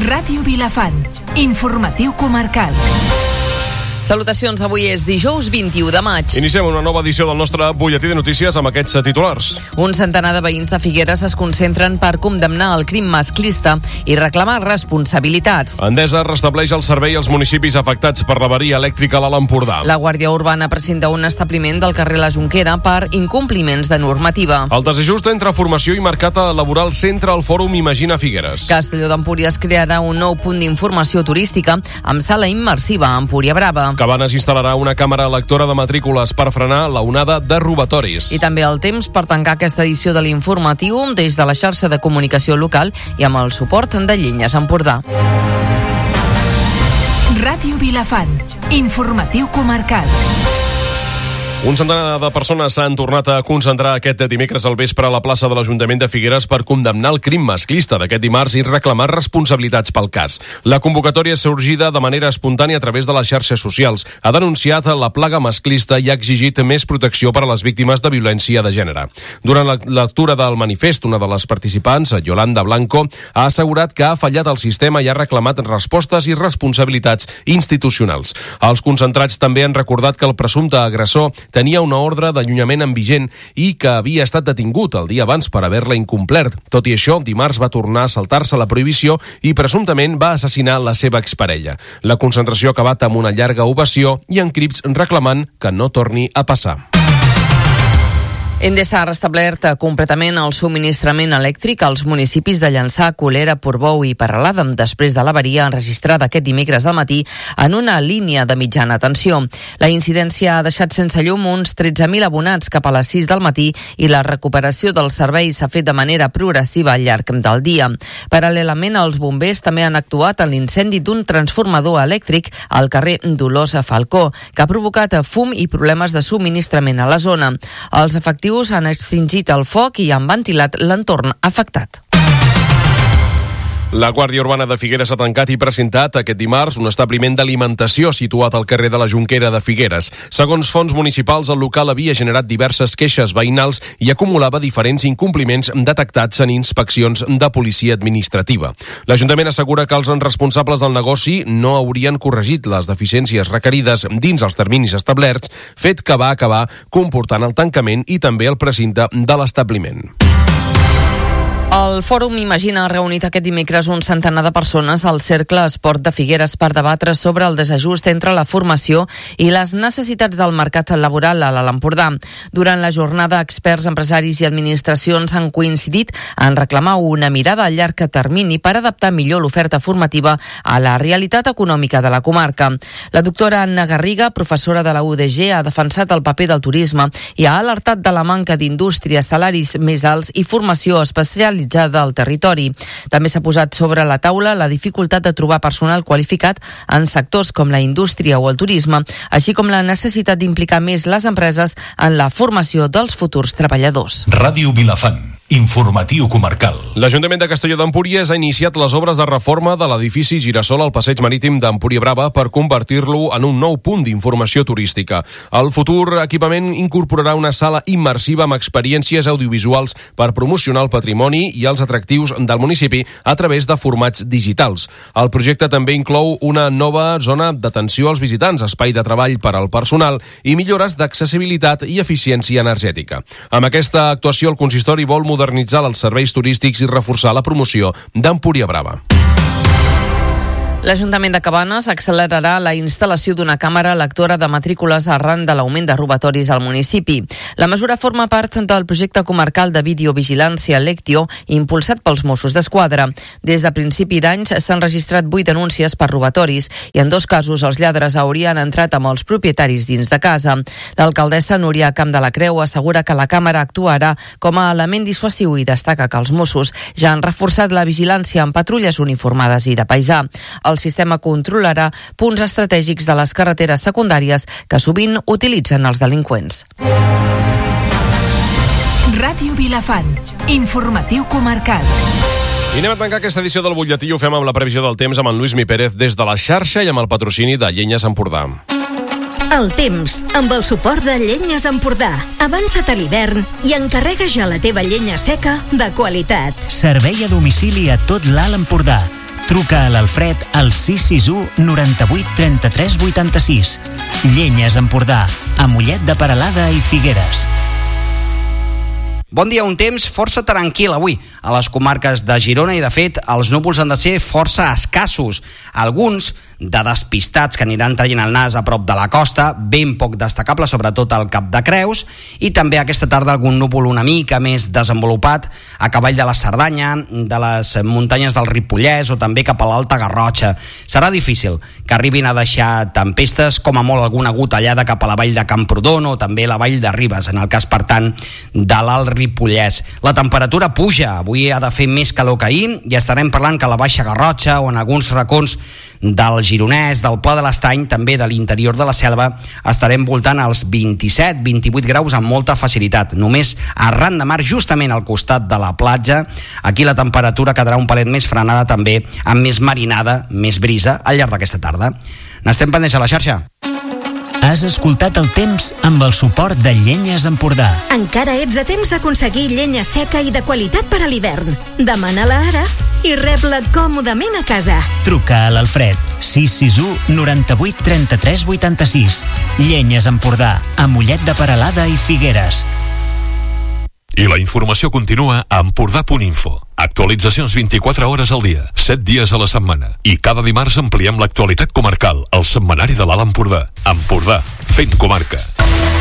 Ràdio Vilafant, informatiu comarcal. Salutacions, avui és dijous 21 de maig. Iniciem una nova edició del nostre butlletí de notícies amb aquests titulars. Un centenar de veïns de Figueres es concentren per condemnar el crim masclista i reclamar responsabilitats. Endesa restableix el servei als municipis afectats per l'avaria elèctrica a l'Alt Empordà. La Guàrdia Urbana presenta un establiment del carrer La Jonquera per incompliments de normativa. El desajust entre formació i mercat laboral centra el Fòrum Imagina Figueres. Castelló d'Empúries crearà un nou punt d'informació turística amb sala immersiva a Empúria Brava. Cabanes instal·larà una càmera lectora de matrícules per frenar la onada de robatoris. I també el temps per tancar aquesta edició de l'informatiu des de la xarxa de comunicació local i amb el suport de Llenyes Empordà. Ràdio Vilafant, informatiu comarcal. Un centenar de persones s'han tornat a concentrar aquest dimecres al vespre a la plaça de l'Ajuntament de Figueres per condemnar el crim masclista d'aquest dimarts i reclamar responsabilitats pel cas. La convocatòria sorgida de manera espontània a través de les xarxes socials. Ha denunciat la plaga masclista i ha exigit més protecció per a les víctimes de violència de gènere. Durant la lectura del manifest, una de les participants, Yolanda Blanco, ha assegurat que ha fallat el sistema i ha reclamat respostes i responsabilitats institucionals. Els concentrats també han recordat que el presumpte agressor tenia una ordre d'allunyament en vigent i que havia estat detingut el dia abans per haver-la incomplert. Tot i això, dimarts va tornar a saltar-se la prohibició i presumptament va assassinar la seva exparella. La concentració ha acabat amb una llarga ovació i en crits reclamant que no torni a passar. Endesa ha restablert completament el subministrament elèctric als municipis de Llançà, Colera, Portbou i Peralada després de l'avaria enregistrada aquest dimecres al matí en una línia de mitjana tensió. La incidència ha deixat sense llum uns 13.000 abonats cap a les 6 del matí i la recuperació del servei s'ha fet de manera progressiva al llarg del dia. Paral·lelament, els bombers també han actuat en l'incendi d'un transformador elèctric al carrer Dolors Falcó, que ha provocat fum i problemes de subministrament a la zona. Els efectius han extingit el foc i han ventilat l'entorn afectat. La Guàrdia Urbana de Figueres ha tancat i presentat aquest dimarts un establiment d'alimentació situat al carrer de la Jonquera de Figueres. Segons fonts municipals, el local havia generat diverses queixes veïnals i acumulava diferents incompliments detectats en inspeccions de policia administrativa. L'Ajuntament assegura que els responsables del negoci no haurien corregit les deficiències requerides dins els terminis establerts, fet que va acabar comportant el tancament i també el precinte de l'establiment. El Fòrum Imagina ha reunit aquest dimecres un centenar de persones al Cercle Esport de Figueres per debatre sobre el desajust entre la formació i les necessitats del mercat laboral a l'Alt Empordà. Durant la jornada, experts, empresaris i administracions han coincidit en reclamar una mirada a llarg termini per adaptar millor l'oferta formativa a la realitat econòmica de la comarca. La doctora Anna Garriga, professora de la UDG, ha defensat el paper del turisme i ha alertat de la manca d'indústria, salaris més alts i formació especial al territori. També s'ha posat sobre la taula la dificultat de trobar personal qualificat en sectors com la indústria o el turisme, així com la necessitat d'implicar més les empreses en la formació dels futurs treballadors. Ràdio Vilafant, informatiu comarcal. L'Ajuntament de Castelló d'Empúries ha iniciat les obres de reforma de l'edifici Girasol al Passeig Marítim d'Empúria Brava per convertir-lo en un nou punt d'informació turística. El futur equipament incorporarà una sala immersiva amb experiències audiovisuals per promocionar el patrimoni i els atractius del municipi a través de formats digitals. El projecte també inclou una nova zona d'atenció als visitants, espai de treball per al personal i millores d'accessibilitat i eficiència energètica. Amb aquesta actuació, el consistori vol modernitzar els serveis turístics i reforçar la promoció d'Empúria Brava. L'Ajuntament de Cabanes accelerarà la instal·lació d'una càmera lectora de matrícules arran de l'augment de robatoris al municipi. La mesura forma part del projecte comarcal de videovigilància Lectio impulsat pels Mossos d'Esquadra. Des de principi d'anys s'han registrat 8 denúncies per robatoris i en 2 casos els lladres haurien entrat amb els propietaris dins de casa. L'alcaldessa Núria Camp de la Creu assegura que la càmera actuarà com a element dissuasiu i destaca que els Mossos ja han reforçat la vigilància amb patrulles uniformades i de paisà. El sistema controlarà punts estratègics de les carreteres secundàries que sovint utilitzen els delinqüents. Ràdio Vilafant, informatiu comarcal. I anem a tancar aquesta edició del butlletí i ho fem amb la previsió del temps amb en Lluís Mi Pérez des de la xarxa i amb el patrocini de Llenyes Empordà. El temps, amb el suport de Llenyes Empordà. Avança't a l'hivern i encarrega ja la teva llenya seca de qualitat. Servei a domicili a tot l'Alt Empordà. Truca a l'Alfred al 661 98 33 86. Llenyes Empordà, a Mollet de Peralada i Figueres. Bon dia, un temps força tranquil avui a les comarques de Girona i, de fet, els núvols han de ser força escassos. Alguns de despistats que aniran traient el nas a prop de la costa, ben poc destacable, sobretot al Cap de Creus, i també aquesta tarda algun núvol una mica més desenvolupat a cavall de la Cerdanya, de les muntanyes del Ripollès o també cap a l'Alta Garrotxa. Serà difícil que arribin a deixar tempestes, com a molt alguna gotellada cap a la vall de Camprodon o també la vall de Ribes, en el cas, per tant, de l'Alt Ripollès. La temperatura puja, avui ha de fer més calor que ahir i estarem parlant que a la Baixa Garrotxa o en alguns racons del Gironès, del Pla de l'Estany, també de l'interior de la Selva, estarem voltant als 27-28 graus amb molta facilitat. Només arran de mar, justament al costat de la platja, aquí la temperatura quedarà un palet més frenada també, amb més marinada, més brisa al llarg d'aquesta tarda. N'estem pendents a la xarxa. Has escoltat el temps amb el suport de Llenyes Empordà. Encara ets a temps d'aconseguir llenya seca i de qualitat per a l'hivern. Demana-la ara i rep-la còmodament a casa. Truca a l'Alfred 661 98 33 86. Llenyes Empordà, a Mollet de Peralada i Figueres. I la informació continua a Empordà.info. Actualitzacions 24 hores al dia, 7 dies a la setmana. I cada dimarts ampliem l'actualitat comarcal al setmanari de l'Alt Empordà. Empordà, fent comarca.